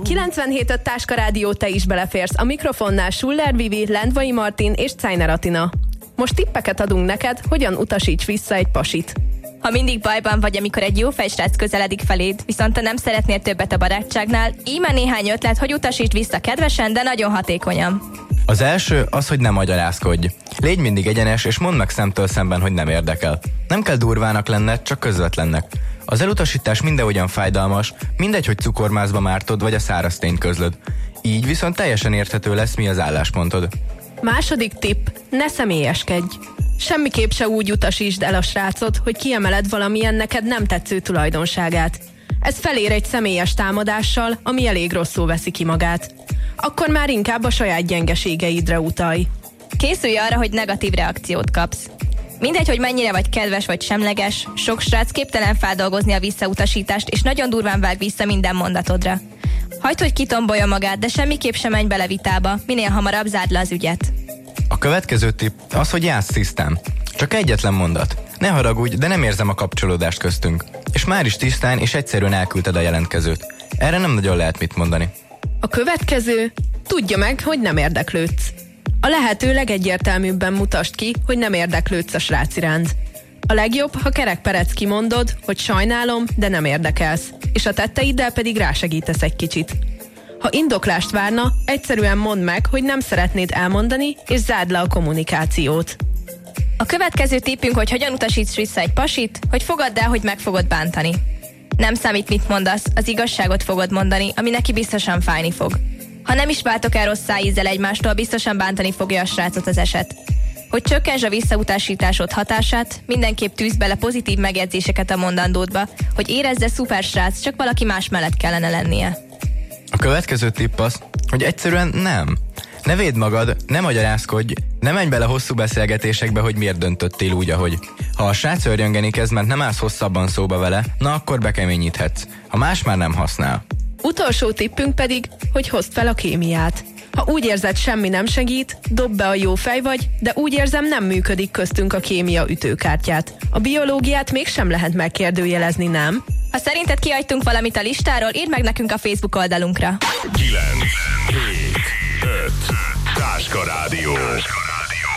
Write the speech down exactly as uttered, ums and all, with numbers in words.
kilencvenhét öt Táska Rádió, te is beleférsz. A mikrofonnál Schuller Vivi, Lendvai Martin és Czajner Atina. Most tippeket adunk neked, hogyan utasíts vissza egy pasit. Ha mindig bajban vagy, amikor egy jó fejsrác közeledik feléd, viszont te nem szeretnél többet a barátságnál, íme néhány ötlet, hogy utasítsd vissza kedvesen, de nagyon hatékonyan. Az első az, hogy ne magyarázkodj. Légy mindig egyenes, és mondd meg szemtől szemben, hogy nem érdekel. Nem kell durvának lenned, csak közvetlennek. Az elutasítás mindenhogyan fájdalmas, mindegy, hogy cukormászba mártod, vagy a száraz tényt közlöd. Így viszont teljesen érthető lesz, mi az álláspontod. Második tipp, ne személyeskedj. Semmiképp se úgy utasítsd el a srácot, hogy kiemeled valamilyen neked nem tetsző tulajdonságát. Ez felér egy személyes támadással, ami elég rosszul veszi ki magát. Akkor már inkább a saját gyengeségeidre utalj. Készülj arra, hogy negatív reakciót kapsz. Mindegy, hogy mennyire vagy kedves vagy semleges, sok srác képtelen feldolgozni a visszautasítást, és nagyon durván vág vissza minden mondatodra. Hagyd, hogy kitombolja magát, de semmiképp sem menj bele vitába, minél hamarabb zárd le az ügyet. A következő tipp az, hogy játsz tisztán. Csak egyetlen mondat. Ne haragudj, de nem érzem a kapcsolódást köztünk. És már is tisztán és egyszerűen elküldted a jelentkezőt. Erre nem nagyon lehet mit mondani. A következő, tudja meg, hogy nem érdeklődsz. A lehető legegyértelműbben mutasd ki, hogy nem érdeklődsz a srác iránt. A legjobb, ha kerekperec kimondod, hogy sajnálom, de nem érdekelsz, és a tetteiddel pedig rásegítesz egy kicsit. Ha indoklást várna, egyszerűen mondd meg, hogy nem szeretnéd elmondani, és zárd le a kommunikációt. A következő tippünk, hogy hogyan utasíts vissza egy pasit, hogy fogadd el, hogy meg fogod bántani. Nem számít, mit mondasz, az igazságot fogod mondani, ami neki biztosan fájni fog. Ha nem is váltok el rossz szájízzel egymástól, biztosan bántani fogja a srácot az eset. Hogy csökkentsd a visszautasításod hatását, mindenképp tűzz bele pozitív megjegyzéseket a mondandódba, hogy érezze szuper srác, csak valaki más mellett kellene lennie. A következő tipp az, hogy egyszerűen nem. Ne védd magad, ne magyarázkodj, ne menj bele hosszú beszélgetésekbe, hogy miért döntöttél úgy, ahogy. Ha a srác örjöngeni kezd, mert nem állsz hosszabban szóba vele, na akkor bekeményíthetsz. Ha más már nem használ. Utolsó tippünk pedig, hogy hozd fel a kémiát. Ha úgy érzed, semmi nem segít, dob be a jó fej vagy, de úgy érzem, nem működik köztünk a kémia ütőkártyát. A biológiát mégsem lehet megkérdőjelezni, nem? Ha szerinted kihagytunk valamit a listáról, írd meg nekünk a Facebook oldalunkra. kilenc, hét, öt Táska Rádió.